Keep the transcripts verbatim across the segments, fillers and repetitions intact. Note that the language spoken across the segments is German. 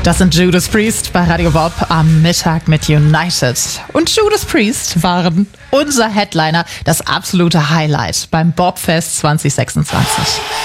Das sind Judas Priest bei Radio Bob am Mittag mit United. Und Judas Priest waren unser Headliner, das absolute Highlight beim Bobfest zwanzig sechsundzwanzig.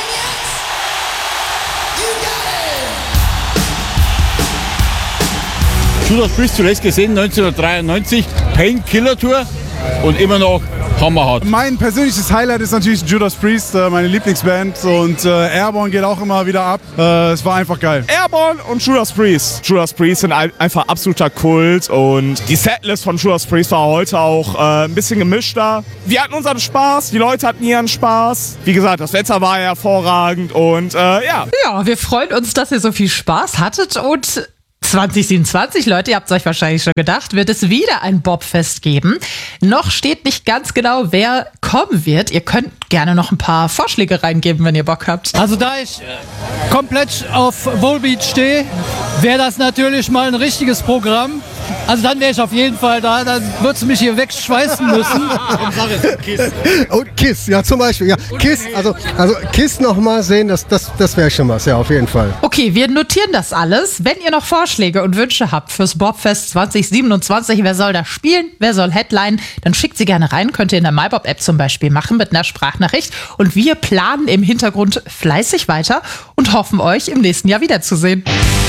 Judas Priest zuletzt gesehen neunzehnhundertdreiundneunzig, Painkiller Tour und immer noch hammerhart. Mein persönliches Highlight ist natürlich Judas Priest, meine Lieblingsband, und äh, Airborne geht auch immer wieder ab. Äh, es war einfach geil. Airborne und Judas Priest. Judas Priest sind ein, einfach absoluter Kult und die Setlist von Judas Priest war heute auch äh, ein bisschen gemischter. Wir hatten unseren Spaß, die Leute hatten ihren Spaß. Wie gesagt, das Wetter war hervorragend und äh, ja. Ja, wir freuen uns, dass ihr so viel Spaß hattet und zwanzig siebenundzwanzig, Leute, ihr habt es euch wahrscheinlich schon gedacht, wird es wieder ein Bobfest geben. Noch steht nicht ganz genau, wer kommen wird. Ihr könnt gerne noch ein paar Vorschläge reingeben, wenn ihr Bock habt. Also da ich komplett auf Volbeat stehe, wäre das natürlich mal ein richtiges Programm. Also dann wäre ich auf jeden Fall da, dann würdest du mich hier wegschweißen müssen. Und Kiss, ja zum Beispiel, ja. Kiss, also, also Kiss noch mal sehen, das, das, das wäre schon was, ja, auf jeden Fall. Okay, wir notieren das alles. Wenn ihr noch Vorschläge und Wünsche habt fürs Bobfest zwanzig siebenundzwanzig, wer soll da spielen, wer soll Headline, dann schickt sie gerne rein, könnt ihr in der MyBob-App zum Beispiel machen mit einer Sprachnachricht. Und wir planen im Hintergrund fleißig weiter und hoffen, euch im nächsten Jahr wiederzusehen.